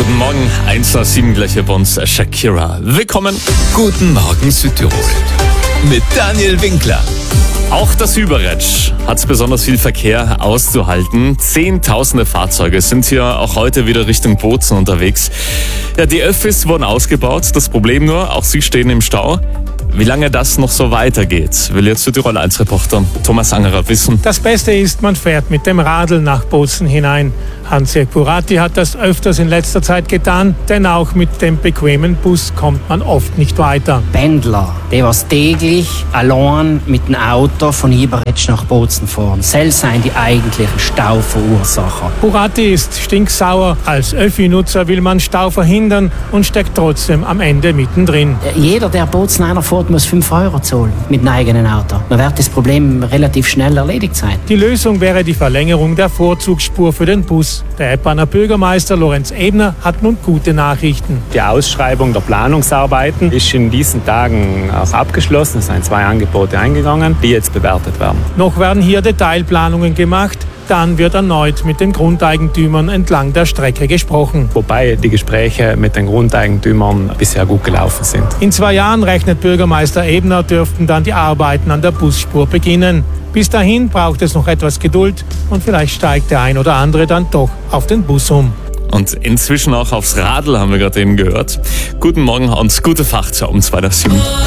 Guten Morgen, 1:07 gleich hier bei uns Shakira. Willkommen. Guten Morgen Südtirol mit Daniel Winkler. Auch das Überretsch hat besonders viel Verkehr auszuhalten. Zehntausende Fahrzeuge sind hier auch heute wieder Richtung Bozen unterwegs. Ja, die Öffis wurden ausgebaut. Das Problem nur, auch sie stehen im Stau. Wie lange das noch so weitergeht, will jetzt Südtirol 1 Reporter Thomas Angerer wissen. Das Beste ist, man fährt mit dem Radl nach Bozen hinein. Hans-Jörg Burati hat das öfters in letzter Zeit getan, denn auch mit dem bequemen Bus kommt man oft nicht weiter. Pendler, die was täglich allein mit dem Auto von Überretsch nach Bozen fahren. Selbst sind die eigentlichen Stauverursacher. Burati ist stinksauer. Als Öffi-Nutzer will man Stau verhindern und steckt trotzdem am Ende mittendrin. Jeder, der Bozen einer fährt, muss 5 € zahlen mit einem eigenen Auto. Dann wird das Problem relativ schnell erledigt sein. Die Lösung wäre die Verlängerung der Vorzugsspur für den Bus. Der Eppaner Bürgermeister Lorenz Ebner hat nun gute Nachrichten. Die Ausschreibung der Planungsarbeiten ist in diesen Tagen auch abgeschlossen. Es sind 2 Angebote eingegangen, die jetzt bewertet werden. Noch werden hier Detailplanungen gemacht. Dann wird erneut mit den Grundeigentümern entlang der Strecke gesprochen. Wobei die Gespräche mit den Grundeigentümern bisher gut gelaufen sind. In 2 Jahren, rechnet Bürgermeister Ebner, dürften dann die Arbeiten an der Busspur beginnen. Bis dahin braucht es noch etwas Geduld und vielleicht steigt der ein oder andere dann doch auf den Bus um. Und inzwischen auch aufs Radl, haben wir gerade eben gehört. Guten Morgen und gute Fahrt um 2:07.